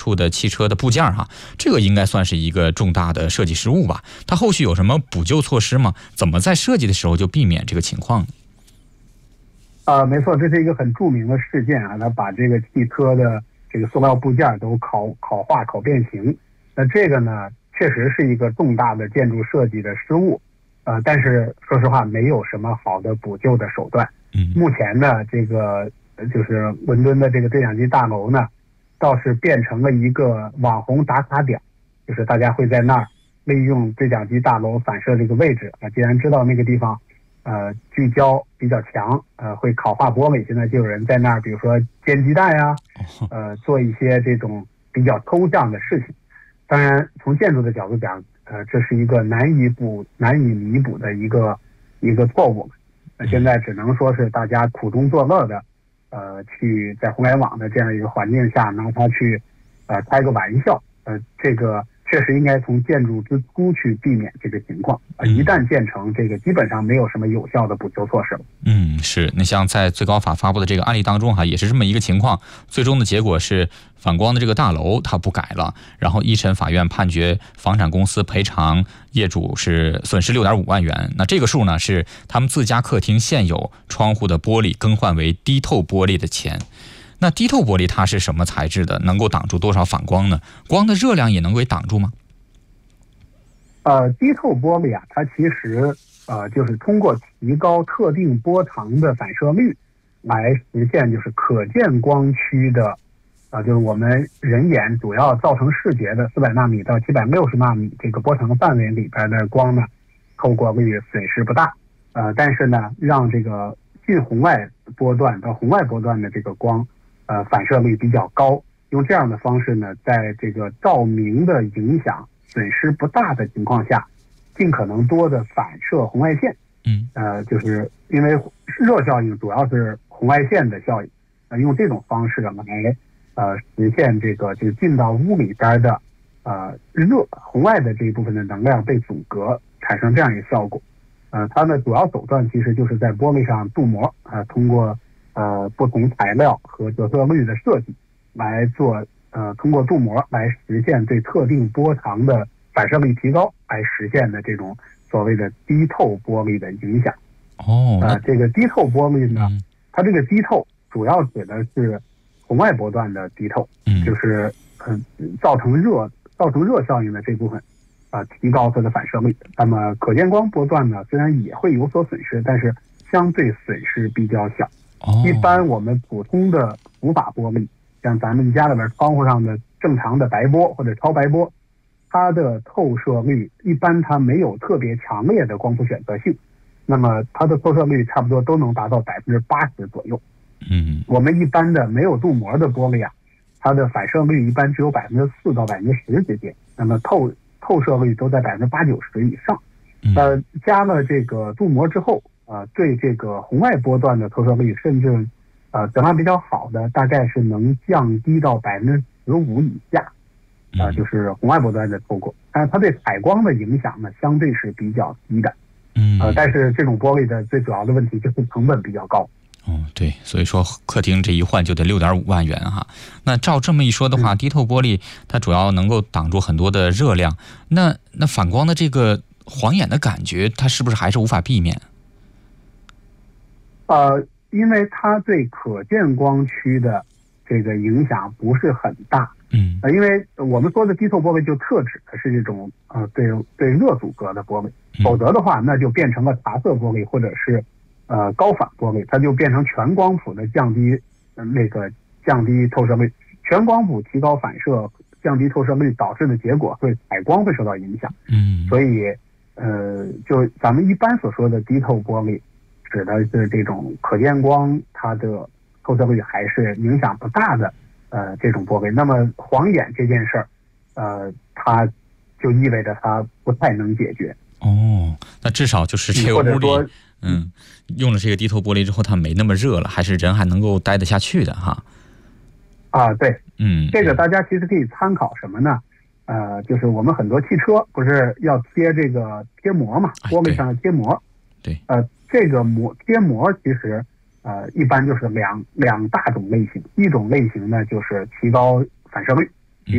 触的汽车的部件哈，这个应该算是一个重大的设计失误吧？它后续有什么补救措施吗？怎么在设计的时候就避免这个情况呢？ 没错，这是一个很著名的事件啊，它把这个汽车的这个塑料部件都烤化、烤变形。那这个呢，确实是一个重大的建筑设计的失误。但是说实话，没有什么好的补救的手段。目前呢，这个就是伦敦的这个对讲机大楼呢，倒是变成了一个网红打卡点，就是大家会在那儿利用对讲机大楼反射这个位置既然知道那个地方聚焦比较强，会烤化玻璃，现在就有人在那儿，比如说煎鸡蛋呀，做一些这种比较抽象的事情。当然，从建筑的角度讲，这是一个难以弥补的一个错误。现在只能说是大家苦中作乐的，去在互联网的这样一个环境下拿它去开个玩笑。这个确实应该从建筑之初去避免这个情况。一旦建成，这个基本上没有什么有效的补救措施了。 是。那像在最高法发布的这个案例当中也是这么一个情况。最终的结果是反光的这个大楼它不改了，然后一审法院判决房产公司赔偿业主是损失6.5万元。那这个数呢是他们自家客厅现有窗户的玻璃更换为低透玻璃的钱。那低透玻璃它是什么材质的？能够挡住多少反光呢？光的热量也能够挡住吗？ 低透玻璃它其实就是通过提高特定波长的反射率来实现就是可见光区的就是我们人眼主要造成视觉的400纳米到760纳米这个波长范围里边的光呢，透过率损失不大。但是呢，让这个近红外波段到红外波段的这个光反射率比较高，用这样的方式呢，在这个照明的影响损失不大的情况下，尽可能多的反射红外线。就是因为热效应主要是红外线的效应，用这种方式来实现这个就进到屋里边的红外的这一部分的能量被阻隔，产生这样一个效果。它的主要手段其实就是在玻璃上镀膜，通过不同材料和折射率的设计来做通过镀膜来实现对特定波长的反射率提高，来实现的这种所谓的低透玻璃的影响。这个低透玻璃呢，它这个低透主要指的是红外波段的低透，就是造成热效应的这部分提高它的反射率。那么可见光波段呢，虽然也会有所损失，但是相对损失比较小。一般我们普通的无法玻璃，像咱们家里边窗户上的正常的白波或者超白波，它的透射率一般它没有特别强烈的光谱选择性，那么它的透射率差不多都能达到80%左右。我们一般的没有镀膜的玻璃它的反射率一般只有4%到10%之间，那么透射率都在80%、90%以上。加了这个镀膜之后，对这个红外波段的透射率，甚至质量比较好的，大概是能降低到15%以下。就是红外波段的透过，但是它对采光的影响呢，相对是比较低的。但是这种玻璃的最主要的问题就是成本比较高。 对，所以说客厅这一换就得6.5万元哈。那照这么一说的话，低透玻璃它主要能够挡住很多的热量，那反光的这个晃眼的感觉，它是不是还是无法避免？ 因为它对可见光区的这个影响不是很大。因为我们说的低透玻璃就特指的是这种对热阻隔的玻璃，否则的话那就变成了茶色玻璃或者是高反玻璃，它就变成全光谱的降低透射率。全光谱提高反射降低透射率导致的结果会采光会受到影响。所以就咱们一般所说的低透玻璃指的是这种可见光它的透射率还是影响不大的这种玻璃。那么晃眼这件事儿它就意味着它不太能解决。 那至少就是这个屋里用了这个低透玻璃之后，它没那么热了，还是人还能够待得下去的哈。 对，这个大家其实可以参考什么呢？就是我们很多汽车不是要贴这个贴膜嘛，玻璃上的贴膜。 对， 这个贴膜其实一般就是两大种类型，一种类型呢就是提高反射率，